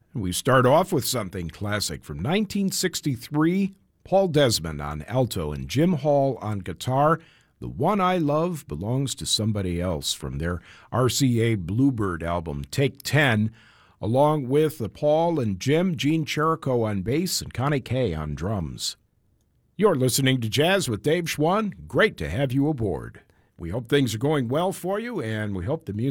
We start off with something classic from 1963, Paul Desmond on alto and Jim Hall on guitar. The One I Love Belongs to Somebody Else from their RCA Bluebird album, Take 10, along with Paul and Jim, Gene Cherico on bass, and Connie Kay on drums. You're listening to Jazz with Dave Schwann. Great to have you aboard. We hope things are going well for you, and we hope the music